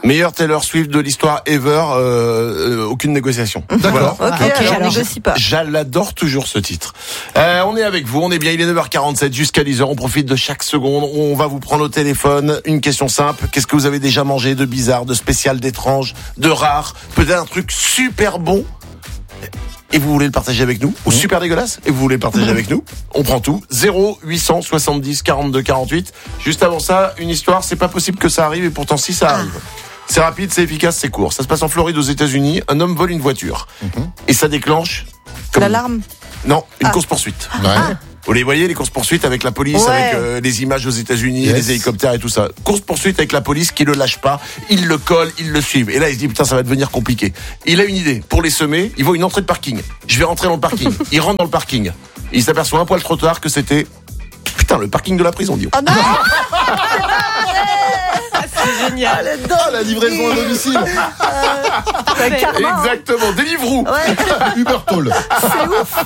Meilleure Taylor Swift de l'histoire ever, aucune négociation. D'accord. Ok, alors négocie pas. J'adore toujours ce titre. On est avec vous, on est bien, il est 9h47 jusqu'à 10h, on profite de chaque seconde, on va vous prendre au téléphone. Une question simple, qu'est-ce que vous avez déjà mangé de bizarre, de spécial, d'étrange, de rare, peut-être un truc super bon et vous voulez le partager avec nous, ou super dégueulasse et vous voulez le partager avec nous, on prend tout. 0870 42 48. Juste avant ça, une histoire, c'est pas possible que ça arrive et pourtant si ça arrive. C'est rapide, c'est efficace, c'est court. Ça se passe en Floride aux États-Unis. Un homme vole une voiture et ça déclenche L'alarme. Non, une course-poursuite. Ouais. Vous les voyez, les courses-poursuites avec la police, avec les images aux États-Unis, les hélicoptères et tout ça. Course-poursuite avec la police qui le lâche pas, il le colle, il le suivent. Et là, il se dit, putain, ça va devenir compliqué. Il a une idée. Pour les semer, il voit une entrée de parking. Je vais rentrer dans le parking. Il rentre dans le parking. Il s'aperçoit un poil trop tard que c'était, putain, le parking de la prison, dit. Oh non. C'est génial. La livraison à domicile. Exactement, Deliveroo. Ubertoll. C'est ouf.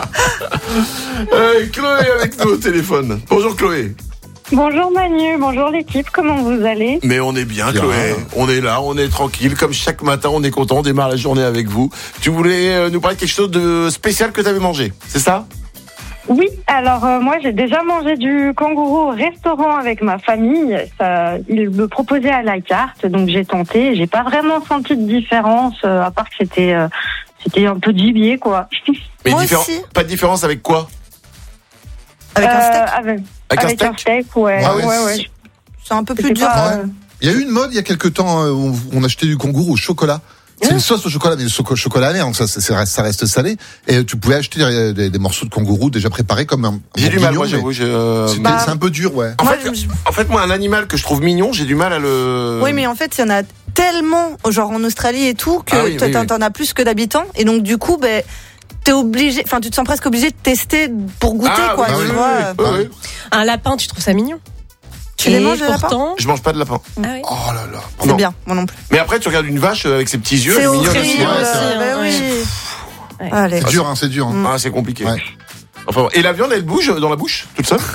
Chloé avec nous au téléphone. Bonjour Chloé. Bonjour Manu, bonjour l'équipe, comment vous allez ? Mais on est bien Chloé, on est là, on est tranquille, comme chaque matin on est content, on démarre la journée avec vous. Tu voulais nous parler de quelque chose de spécial que tu avais mangé, c'est ça ? Oui, alors moi j'ai déjà mangé du kangourou au restaurant avec ma famille. Ils me proposaient à la carte, donc j'ai tenté. J'ai pas vraiment senti de différence, à part que c'était un peu gibier quoi. Mais Moi aussi. Pas de différence avec quoi ? Avec un steak. Avec un steak, ouais. Ouais. C'est un peu plus C'était dur. pas, Il y a eu une mode il y a quelques temps où on achetait du kangourou au chocolat. C'est une sauce au chocolat, mais le chocolat amer, donc ça reste salé. Et tu pouvais acheter des morceaux de kangourou déjà préparés comme un J'ai du mal, moi bourguignon, j'avoue. c'est un peu dur, ouais. En fait, moi, un animal que je trouve mignon, j'ai du mal à le... Oui, mais en fait, il y en a tellement, genre en Australie et tout, que t'en as plus que d'habitants. Et donc, du coup, t'es obligé, enfin, tu te sens presque obligé de tester pour goûter, quoi. Oui, Tu vois. oui. Un lapin, tu trouves ça mignon ? Tu les manges, les lapins ? pourtant... Je mange pas de lapin. Ah oui. Oh là là. C'est Non. bien, moi non plus. Mais après, tu regardes une vache avec ses petits yeux, C'est elle est mignonne horrible. aussi. Ouais, c'est Bah vrai. oui. Allez. C'est dur. Ah, c'est compliqué. Ouais. Enfin, et la viande, elle bouge dans la bouche, toute seule.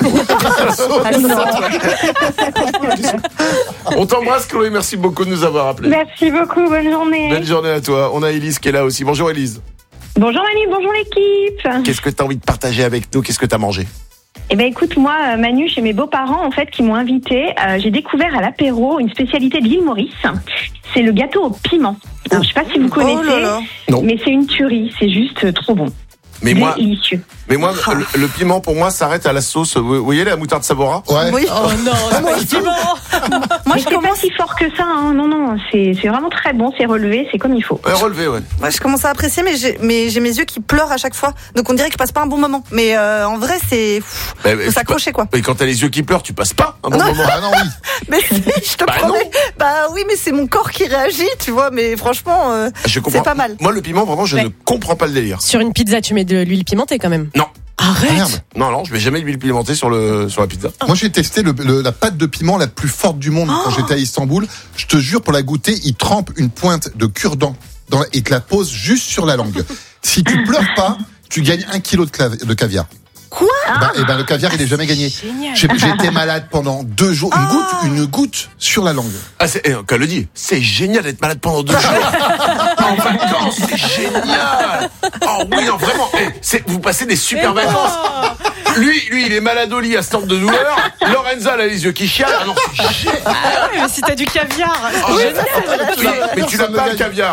On t'embrasse, Chloé. Merci beaucoup de nous avoir appelés. Merci beaucoup, bonne journée. Belle journée à toi. On a Élise qui est là aussi. Bonjour, Élise. Bonjour Manu, bonjour l'équipe. Qu'est-ce que tu as envie de partager avec nous ? Qu'est-ce que tu as mangé ? Eh ben écoute, moi Manu, chez mes beaux-parents en fait qui m'ont invité, j'ai découvert à l'apéro une spécialité de l'île Maurice. C'est le gâteau au piment. Alors, je sais pas si vous connaissez, Non. mais c'est une tuerie, c'est juste trop bon. Mais moi, Délicieux. le piment pour moi s'arrête à la sauce. Vous voyez la moutarde Sabora ? Ouais. Oui. Oh non, c'est pas le piment. Moi, Mais je c'est commence. pas si fort que ça, hein. Non, c'est vraiment très bon, c'est relevé, c'est comme il faut. Relevé, ouais. Moi, je commence à apprécier, mais j'ai mes yeux qui pleurent à chaque fois. Donc, on dirait que je passe pas un bon moment. Mais en vrai, c'est faut s'accrocher, quoi. Et quand t'as les yeux qui pleurent, tu passes pas un bon moment. Ah non, oui. Mais si, je te promets. Bah oui, mais c'est mon corps qui réagit, tu vois. Mais franchement, Je comprends. c'est pas mal. Moi, le piment, vraiment, je Ouais. ne comprends pas le délire. Sur une pizza, tu mets de l'huile pimentée quand même. Non. Arrête. Merde. Non, je mets jamais d'huile pimentée sur la pizza. Moi, j'ai testé la pâte de piment la plus forte du monde quand j'étais à Istanbul. Je te jure, pour la goûter, ils trempent une pointe de cure-dent et te la posent juste sur la langue. Si tu pleures pas, tu gagnes 1 kilo de caviar. Quoi ? Et ben, le caviar, il est jamais gagné. Génial. J'ai été malade pendant 2 jours. Une goutte sur la langue. Ah, qu'elle le dit. C'est génial d'être malade pendant 2 jours. En vacances, c'est génial. Oh oui, non, vraiment. Vous passez des super vacances. Lui, il est malade au lit à stand de douleur. Lorenza, elle a les yeux qui chialent. Ah non, c'est génial. Ah ouais, mais si t'as du caviar, c'est Oh, génial. Oui, mais tu n'as pas le caviar.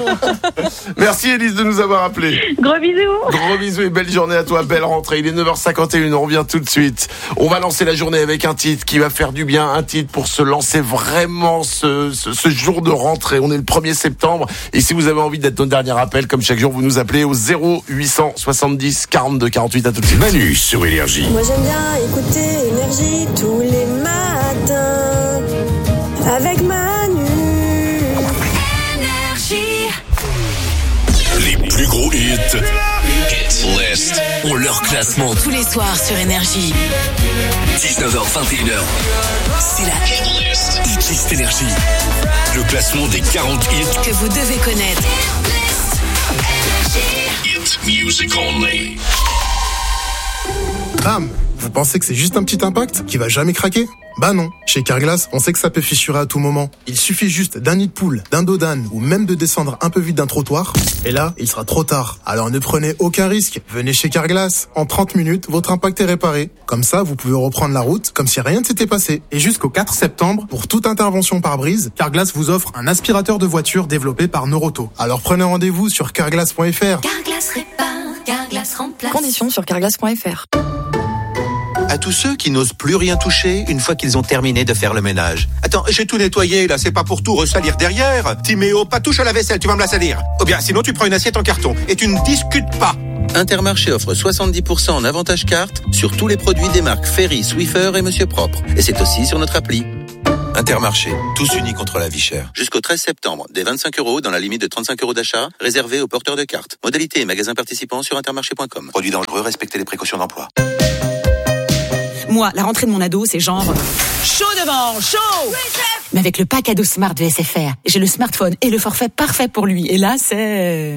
Merci, Élise, de nous avoir appelés. Gros bisous. Gros bisous et belle journée à toi, belle rentrée. Il est 9h51, on revient tout de suite. On va lancer la journée avec un titre qui va faire du bien, un titre pour se lancer vraiment ce jour de rentrée. On est le 1er septembre et si vous avez envie d'être notre dernier appel, comme chaque jour, vous nous appelez au 0870 42 48. À tout de suite. Manu sur Énergie. Moi j'aime bien écouter Énergie tous les matins avec Manu. Les plus gros hits. Hit List. Ont leur classement. Tous les soirs sur Énergie. 19h21h. C'est la Hit List. Hit List Énergie. Le classement des 40 hits Que vous devez connaître. Hit Music Only. Bam! Vous pensez que c'est juste un petit impact qui va jamais craquer? Bah non. Chez Carglass, on sait que ça peut fissurer à tout moment. Il suffit juste d'un nid de poule, d'un dos d'âne ou même de descendre un peu vite d'un trottoir. Et là, il sera trop tard. Alors ne prenez aucun risque. Venez chez Carglass. En 30 minutes, votre impact est réparé. Comme ça, vous pouvez reprendre la route comme si rien ne s'était passé. Et jusqu'au 4 septembre, pour toute intervention par brise, Carglass vous offre un aspirateur de voiture développé par Noroto. Alors prenez rendez-vous sur carglass.fr. Carglass répare, Carglass remplace. Conditions sur carglass.fr. À tous ceux qui n'osent plus rien toucher une fois qu'ils ont terminé de faire le ménage. Attends, j'ai tout nettoyé, là, c'est pas pour tout ressalir derrière. Timéo, pas touche à la vaisselle, tu vas me la salir. Ou bien, sinon tu prends une assiette en carton et tu ne discutes pas. Intermarché offre 70% en avantage carte sur tous les produits des marques Ferry, Swiffer et Monsieur Propre. Et c'est aussi sur notre appli. Intermarché, tous unis contre la vie chère. Jusqu'au 13 septembre, des 25 € dans la limite de 35 € d'achat, réservés aux porteurs de cartes. Modalité et magasins participants sur intermarché.com. Produits dangereux, respectez les précautions d'emploi. Moi, la rentrée de mon ado, c'est genre chaud devant, chaud. Oui, mais avec le pack ado Smart de SFR, j'ai le smartphone et le forfait parfait pour lui. Et là, c'est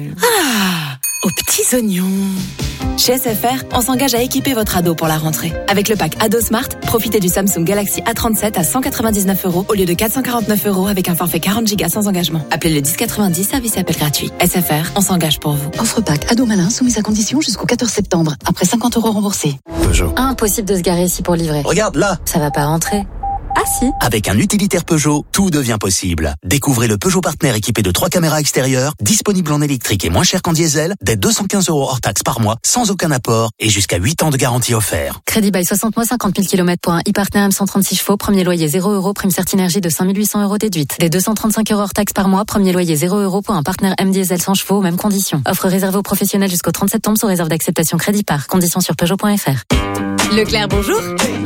aux petits oignons. Chez SFR, on s'engage à équiper votre ado pour la rentrée. Avec le pack ado Smart, profitez du Samsung Galaxy A37 à 199 € au lieu de 449 € avec un forfait 40 Go sans engagement. Appelez le 1090, service et appel gratuit. SFR, on s'engage pour vous. Offre pack ado malin soumise à condition jusqu'au 14 septembre. Après 50 € remboursés. Peugeot. Impossible de se garer ici pour livrer. Regarde là. Ça va pas rentrer. Ah si. Avec un utilitaire Peugeot, tout devient possible. Découvrez le Peugeot Partner équipé de 3 caméras extérieures, disponible en électrique et moins cher qu'en diesel, dès 215 € hors taxe par mois, sans aucun apport et jusqu'à 8 ans de garantie offert. Crédit bail 60 mois, 50 000 km pour un e-Partner M136 chevaux, premier loyer 0 €, prime Certinergie de 5 800 € déduite. Dès 235 € hors taxe par mois, premier loyer 0 € pour un Partner M diesel 100 chevaux, mêmes conditions. Offre réservée aux professionnels jusqu'au 30 septembre sous réserve d'acceptation crédit par. Conditions sur Peugeot.fr. Leclerc, bonjour.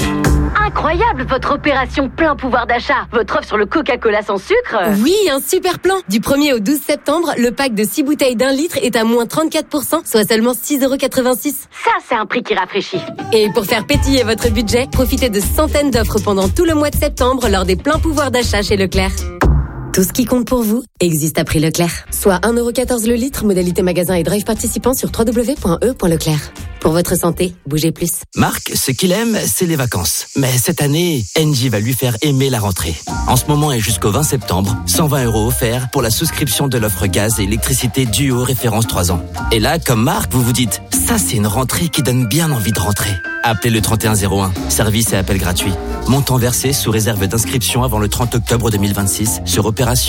Incroyable votre opération plein pouvoir d'achat. Votre offre sur le Coca-Cola sans sucre. Oui, un super plan. Du 1er au 12 septembre, le pack de 6 bouteilles d'1 litre est à moins 34%, soit seulement 6,86 €. Ça, c'est un prix qui rafraîchit. Et pour faire pétiller votre budget, profitez de centaines d'offres pendant tout le mois de septembre lors des pleins pouvoirs d'achat chez Leclerc. Tout ce qui compte pour vous existe à prix Leclerc. Soit 1,14 € le litre, modalité magasin et drive participant sur www.e.leclerc. Pour votre santé, bougez plus. Marc, ce qu'il aime, c'est les vacances. Mais cette année, Engie va lui faire aimer la rentrée. En ce moment et jusqu'au 20 septembre, 120 € offerts pour la souscription de l'offre gaz et électricité duo référence 3 ans. Et là, comme Marc, vous vous dites, ça c'est une rentrée qui donne bien envie de rentrer. Appelez le 3101, service et appel gratuit. Montant versé sous réserve d'inscription avant le 30 octobre 2026 sur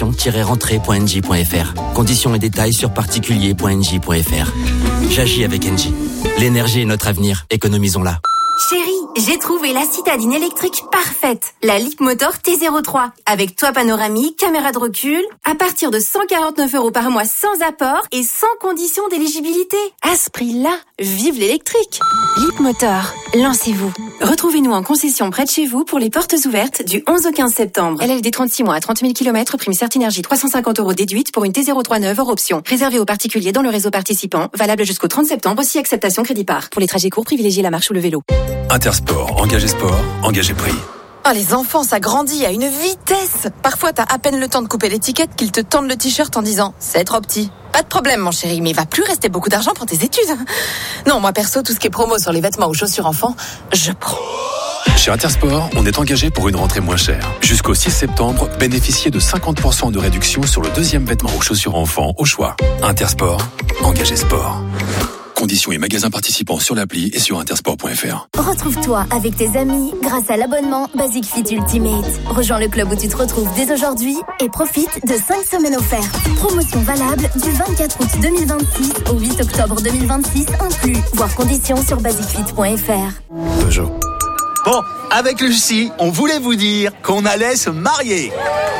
opération-rentrée.engie.fr. Conditions et détails sur particulier.engie.fr. J'agis avec Engie. L'énergie est notre avenir, économisons-la. Chérie, j'ai trouvé la citadine électrique parfaite. La Leapmotor T03. Avec toit panoramique, caméra de recul, à partir de 149 € par mois sans apport et sans condition d'éligibilité. À ce prix-là, vive l'électrique. Leapmotor, lancez-vous. Retrouvez-nous en concession près de chez vous pour les portes ouvertes du 11 au 15 septembre. LLD 36 mois à 30 000 km, prime Certinergie 350 € déduite pour une T03 neuve hors option. Réservé aux particuliers dans le réseau participant, valable jusqu'au 30 septembre, si acceptation crédit par. Pour les trajets courts, privilégiez la marche ou le vélo. Intersport, engagé sport, engagé prix. Oh, les enfants, ça grandit à une vitesse. Parfois, t'as à peine le temps de couper l'étiquette qu'ils te tendent le t-shirt en disant « c'est trop petit ». Pas de problème, mon chéri, mais il va plus rester beaucoup d'argent pour tes études. Non, moi perso, tout ce qui est promo sur les vêtements ou chaussures enfants, je prends. Chez Intersport, on est engagé pour une rentrée moins chère. Jusqu'au 6 septembre, bénéficiez de 50% de réduction sur le deuxième vêtement ou chaussures enfants au choix. Intersport, engagé sport. Conditions et magasins participants sur l'appli et sur intersport.fr. Retrouve-toi avec tes amis grâce à l'abonnement Basic Fit Ultimate. Rejoins le club où tu te retrouves dès aujourd'hui et profite de 5 semaines offertes. Promotion valable du 24 août 2026 au 8 octobre 2026 inclus. Voir conditions sur basicfit.fr. Peugeot. Bon, avec Lucie, on voulait vous dire qu'on allait se marier.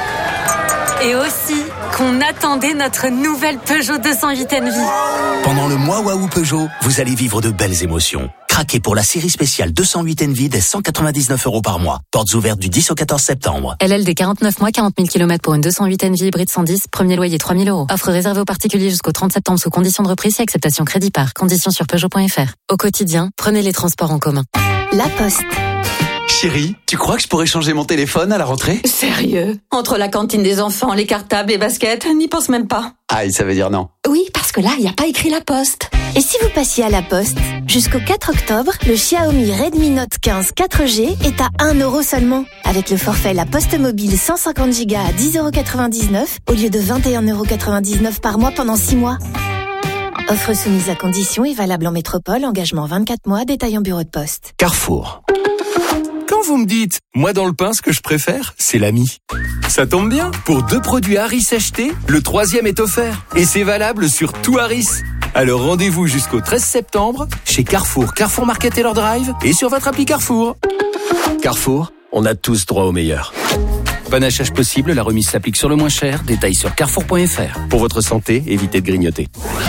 Et aussi qu'on attendait notre nouvelle Peugeot 208 Envie. Pendant le mois Waouh Peugeot, vous allez vivre de belles émotions. Craquez pour la série spéciale 208 Envie dès 199 € par mois. Portes ouvertes du 10 au 14 septembre. LLD 49 mois, 40 000 km pour une 208 Envie hybride 110, premier loyer 3 000 €. Offre réservée aux particuliers jusqu'au 30 septembre sous conditions de reprise et acceptation crédit par. Conditions sur Peugeot.fr. Au quotidien, prenez les transports en commun. La Poste. Chérie, tu crois que je pourrais changer mon téléphone à la rentrée? Sérieux? Entre la cantine des enfants, les cartables, les baskets, n'y pense même pas. Aïe, ça veut dire non. Oui, parce que là, il n'y a pas écrit la poste. Et si vous passiez à la poste? Jusqu'au 4 octobre, le Xiaomi Redmi Note 15 4G est à 1 € seulement. Avec le forfait La Poste Mobile 150 Go à 10,99 € au lieu de 21,99 € par mois pendant 6 mois. Offre soumise à conditions et valable en métropole, engagement 24 mois, détail en bureau de poste. Carrefour. Quand vous me dites, moi dans le pain, ce que je préfère, c'est l'ami. Ça tombe bien, pour 2 produits Harris achetés, le 3e est offert. Et c'est valable sur tout Harris. Alors rendez-vous jusqu'au 13 septembre chez Carrefour, Carrefour Market Taylor Drive et sur votre appli Carrefour. Carrefour, on a tous droit au meilleur. Panachage possible, la remise s'applique sur le moins cher. Détails sur carrefour.fr. Pour votre santé, évitez de grignoter.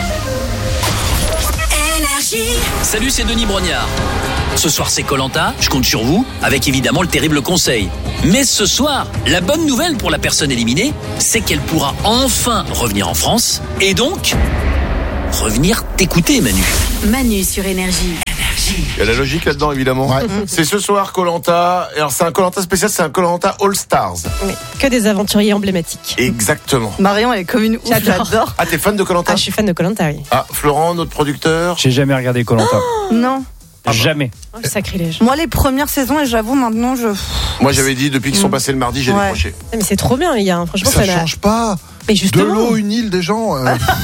Salut, c'est Denis Brognard. Ce soir, c'est Koh-Lanta, je compte sur vous, avec évidemment le terrible conseil. Mais ce soir, la bonne nouvelle pour la personne éliminée, c'est qu'elle pourra enfin revenir en France, et donc, revenir t'écouter, Manu. Manu sur Énergie. Il y a la logique là-dedans, évidemment. Ouais. C'est ce soir, Koh-Lanta. Alors, c'est un Koh-Lanta spécial, c'est un Koh-Lanta All Stars. Oui, que des aventuriers emblématiques. Exactement. Marion, elle est comme une ouf, j'adore. Ah, t'es fan de Koh-Lanta? Ah, je suis fan de Koh-Lanta, oui. Ah, Florent, notre producteur. J'ai jamais regardé Koh-Lanta. Non. Jamais. Oh, sacrilège. Moi, les premières saisons, et j'avoue, maintenant, Moi, j'avais dit, depuis qu'ils sont passés le mardi, j'ai décroché. Mais c'est trop bien, les gars. Franchement, ça change pas. Mais justement. De l'eau, une île, des gens.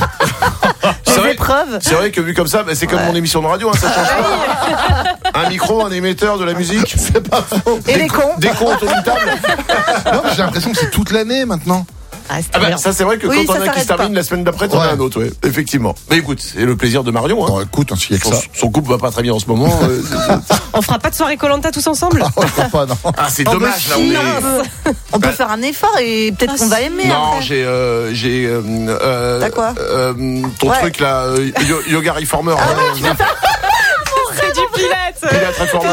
C'est vrai que vu comme ça, c'est comme mon émission de radio, hein, ça change pas. Un micro, un émetteur, de la musique. C'est pas faux. Et les cons. Des cons autour d'une table. Non, mais j'ai l'impression que c'est toute l'année maintenant. Ça c'est vrai que quand on a un qui se termine la semaine d'après, t'en as un autre, effectivement. Mais écoute, c'est le plaisir de Marion. Hein. Non, écoute, s'il y a que ça. Son couple va pas très bien en ce moment. On fera pas de soirée Koh-Lanta tous ensemble? On fera pas, non. Ah, c'est dommage, là, on est... On peut faire un effort et peut-être qu'on va aimer. Non, après. T'as quoi? Ton truc là, Yoga Reformer. C'est du Pilates. Pilates Reformer,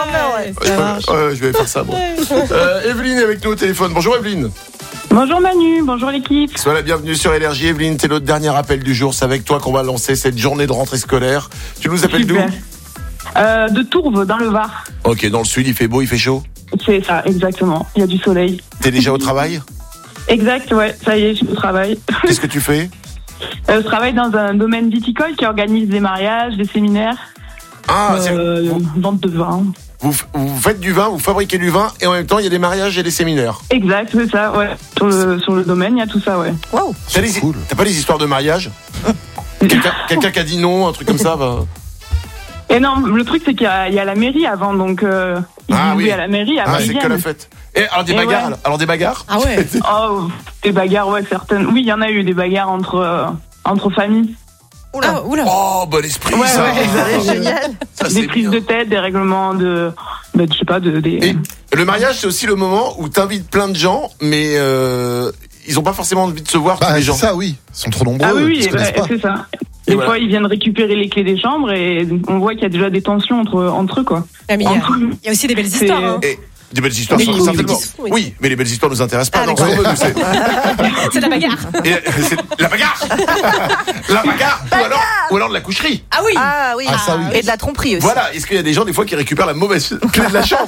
ouais. Je vais faire ça, bon. Evelyne est avec nous au téléphone. Bonjour Evelyne. Bonjour Manu, bonjour l'équipe. Sois la bienvenue sur Énergie. Evelyne, t'es notre dernier appel du jour. C'est avec toi qu'on va lancer cette journée de rentrée scolaire. Tu nous appelles d'où? De Tourves, dans le Var. Ok, dans le sud, il fait beau, il fait chaud? C'est ça, exactement. Il y a du soleil. T'es déjà au travail? Exact, ouais, ça y est, je suis au travail. Qu'est-ce que tu fais? Je travaille dans un domaine viticole qui organise des mariages, des séminaires. Ah, vente de vin. Vous faites du vin, vous fabriquez du vin et en même temps il y a des mariages et des séminaires. Exact, c'est ça, ouais. Sur le domaine, il y a tout ça, ouais. Wow. T'as pas des histoires de mariage? Quelqu'un qui a dit non, un truc comme ça va. Et non, le truc c'est qu'il y a la mairie avant, donc ils disent oui à la mairie, après c'est que la fête. Et alors des bagarres, alors des bagarres? Ah ouais. Oh, des bagarres, ouais, certaines. Oui, il y en a eu des bagarres entre familles. Oula. Oh, bon esprit, ouais, ça. Ouais, génial. Ça, des prises de tête, des règlements de, je sais pas, Et le mariage, c'est aussi le moment où t'invites plein de gens, mais ils ont pas forcément envie de se voir tous les gens. C'est ça, oui. Ils sont trop nombreux. Ah oui, c'est ça. Des fois, ils viennent récupérer les clés des chambres et on voit qu'il y a déjà des tensions entre eux, quoi. Ah, mais il y a aussi des belles histoires. Hein. Des belles histoires, certainement. Oui, mais les belles histoires nous intéressent pas. C'est la bagarre. C'est la bagarre. La bagarre. Ou alors de la coucherie. Ah oui. Ah oui. Ça, oui. Et de la tromperie aussi. Voilà. Est-ce qu'il y a des gens des fois qui récupèrent la mauvaise clé de la chambre?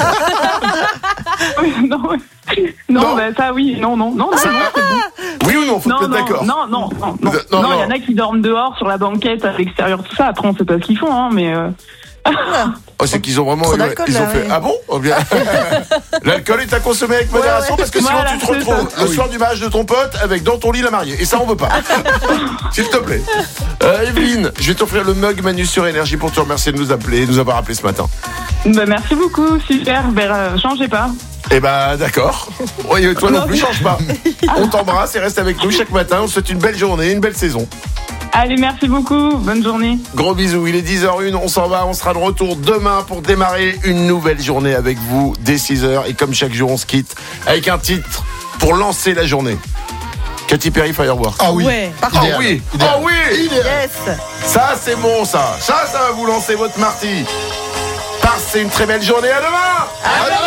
Non, ben ça oui, non, c'est bon. Oui ou non, faut être d'accord. Non, il y en a qui dorment dehors sur la banquette à l'extérieur, tout ça. Après, on sait pas ce qu'ils font, hein, mais. C'est qu'ils ont vraiment ils ont fait. Ah bon? L'alcool est à consommer avec modération parce que sinon tu te retrouves le soir du mariage de ton pote avec dans ton lit la mariée. Et ça on veut pas. S'il te plaît. Evelyne, je vais t'offrir le mug Manu sur Énergie pour te remercier de nous appeler, de nous avoir appelé ce matin. Merci beaucoup, super. Changez pas. Eh ben d'accord. Oui, toi non plus, change pas. On t'embrasse et reste avec nous chaque matin. On te souhaite une belle journée, une belle saison. Allez, merci beaucoup. Bonne journée. Gros bisous. Il est 10h01. On s'en va. On sera de retour demain pour démarrer une nouvelle journée avec vous dès 6h. Et comme chaque jour, on se quitte avec un titre pour lancer la journée. Katy Perry, Firework. Ah oui. Ouais. Ah oui. Ah oui. Yes. Ça, c'est bon, ça. Ça va vous lancer votre mardi. Passez une très belle journée. À demain.